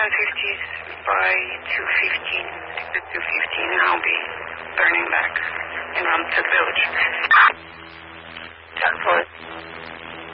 10:50 by 2:15. The 2:15, I'll be turning back around to the village.